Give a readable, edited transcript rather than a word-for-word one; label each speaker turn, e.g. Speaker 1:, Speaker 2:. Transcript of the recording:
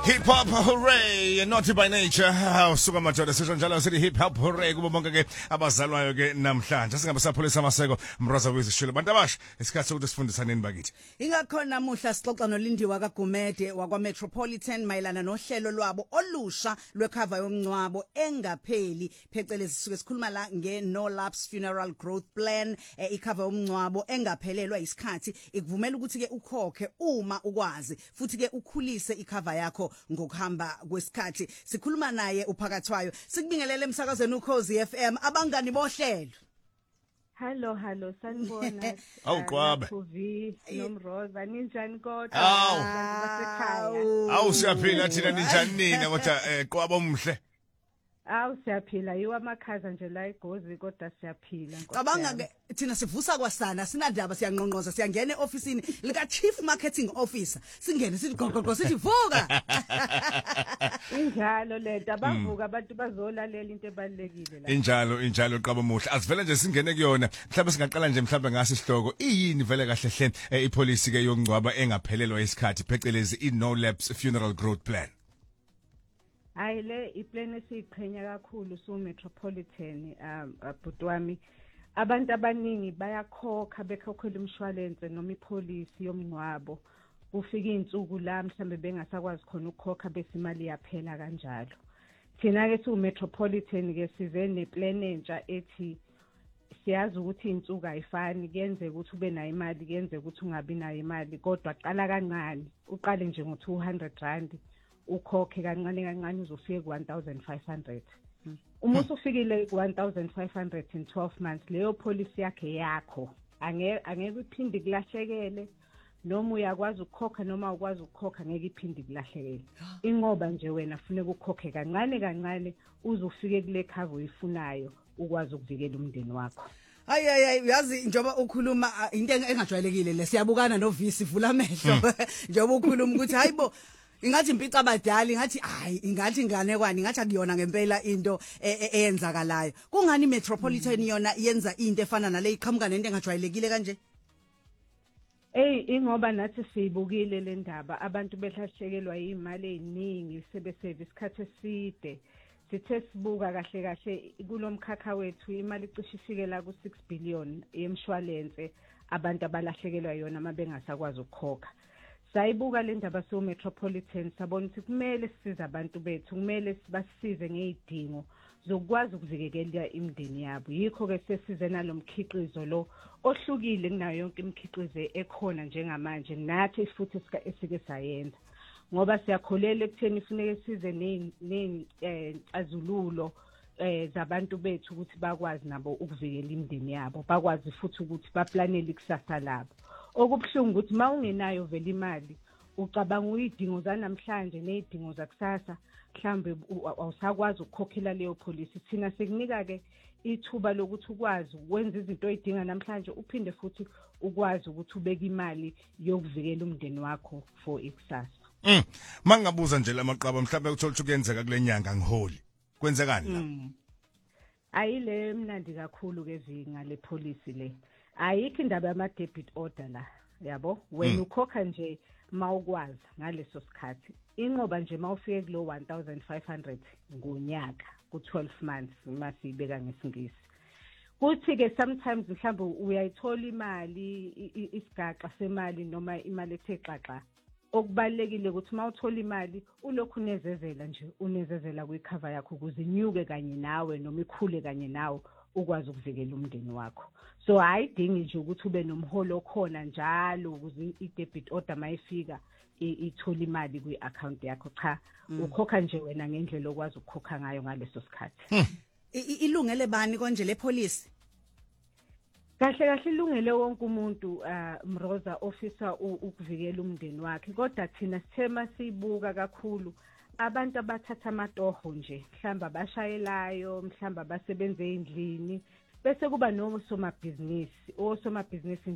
Speaker 1: Hip hop hooray, naughty by nature. Usuka madoda sisho njalo sithi hip hop hooray kubo bonke ke abazalwayo ke namhlanje. Singabe sapholisa amaseko Mroza wezishilo. Bantu abasha, isikhathi sokuthi sifundisaneni bakithi.
Speaker 2: Ingakho namuhla sixoxa noLindiwe kaGumede wakwa Metropolitan mayelana nohlelo lwabo olusha lwecover yomncwabo engapheli phecelezi sisuke sikhuluma la nge No Lapse Funeral Growth Plan icover yomncwabo engaphelelwa isikhathi ikuvumela ukuthi ke ukhokhe uma ukwazi futhi ke ukhulise icover yakho ngokuhamba kwesikhathi. Sikhuluma naye uphakathwayo sikubingelele emsakazweni uKhozi FM abangani bohlelo.
Speaker 3: Hello sanibona.
Speaker 1: Awuqwabe.
Speaker 3: Kuvi nomroza ninjani kodwa
Speaker 1: basekhaya. Awu siyaphila thina ninjani nina kodwa qwaba omhle.
Speaker 3: Awu siyaphila yiwa amakhaza nje la iGozi kodwa siyaphila.
Speaker 2: Cabanga ke thina sivusa kwasana sinandaba siyanqonqoza siyangena eofisini lika Chief Marketing Officer singene sithi gogogo sithi vuka.
Speaker 3: Injalo lento abavuka abantu bazolalela into ebalekile la.
Speaker 1: Injalo qaba muhle. Asivele nje singene kuyona. Mhlawumbe singaqala nje mhlawumbe ngase isihloko. Iyini vele kahle hle ipolicy ke yokungcwaba engaphelelwa isikhathi phecelezi iNo Lapse Funeral Growth Plan.
Speaker 3: Ayile iplan esiqhenya kakhulu so Metropolitan butwami abantu abaningi bayakhokha bekhokhela umshwalense noma ipolicy yomncwabo kufika izinsuku la mhlambe bengasakwazi khona ukukhokha bese imali yaphela kanjalo. Thina ke su Metropolitan ke size neplan entsha ethi siyazi ukuthi izinsuku ayifani kuyenzeka ukuthi ube nayo imali kuyenzeka ukuthi ungabi nayo imali kodwa qala kancane uqale nje ngo200 ukhokhe kancane uzofika ku1500. Uma usufikile ku1500 in 12 months leyo policy yakhe yakho angeke iphinde kulahlekele noma uyakwazi ukukhokha noma ukwazi ukukhokha ngeke iphinde kulahlekele. Ingoba nje wena ufune ukukhokhe kancane uzofike kule cover uyifunayo ukwazi ukuvikela umndeni wakho.
Speaker 2: Hayi uyazi njoba ukhuluma into engajwayelekile le siyabukana noVisi vula amehlo njoba ukhuluma ukuthi hayibo ingathi impica abadala ingathi ingathi inganekwani ingathi akuyona ngempela into eyenzakalayo. Kungani Metropolitan yona yenza into efana nale iqhamuka nento engajwayelekile kanje?
Speaker 3: Ingoba nathi siyibukile le ndaba abantu behlahlekelwa imali eziningi sebeseve isikhathi eside. Sithe sibuka kahle kulomkhakha wethu imali icishe ifike la ku6 billion yemshwalense abantu abalahlekelwa yona mabengasakwazi ukukhokha. Sayibuka le ndaba so Metropolitan sabona ukuthi kumele sisize abantu bethu kumele sibasize ngezidingo zokwazi ukuvikela imindeni yabo. Yikho ke sesize nalomkhiqizo lo ohlukile kunayo yonke imikhiqizo ekhona njengamanje nathi futhi esike sayenza ngoba siyakholela ekutheni ifuneke size nezazululo zabantu bethu ukuthi bakwazi nabo ukuvikela imindeni yabo bakwazi futhi ukuthi baplanele ikusasa labo. Okubhlungu ukuthi mawungenayo vele imali ucabanga uyidingo zanamhlanje nezidingo zakusasa mhlambe awusakwazi ukukhokhela leyo policy. Thina sekunika ke ithuba lokuthi ukwazi ukwenza izinto oyidinga namhlanje uphinde futhi ukwazi ukuthi ubeke imali yokuvikela umndeni wakho for ikusasa.
Speaker 1: Mangabuza nje lamaqaba mhlawumbe uthola ukuthi kuyenzeka kule nyanga ngiholi kwenzekani la?
Speaker 3: Ayile mnandi kakhulu ke zinga le policy le. Ayikho indaba yama debit order la yabo wena ukhokha nje mawukwazi ngaleso sikhathi inqoba nje mawufike kulo 1500 ngonyaka ku12 months masibeka ngesingisi. Kuthi ke sometimes mhlawumbe uyayithola imali isigaxa semali noma imali ethe xaxa. Okubalekile ukuthi mawuthola imali ulokhu unezezela nje unezezela kwicover yakho ukuze inyuke kanye nawe noma ikhule kanye nawe ukwazi ukuvikela umndeni wakho. So ayidingi nje ukuthi ube nomholo khona njalo ukuze i-debit order mayifika ithola imali kwi-account yakho cha ukhokha nje wena ngendlela okwazi ukukhokha ngayo ngaleso sikhathi.
Speaker 2: Ilungele bani konje le policy?
Speaker 3: Kahle ilungele wonke umuntu Mroza officer ukuvikela umndeni wakhe kodwa thina sithema sibuka kakhulu abantu abathatha amatoho nje mhlamba abashayelayo mhlamba abasebenze endlini bese kuba osomabhizinisi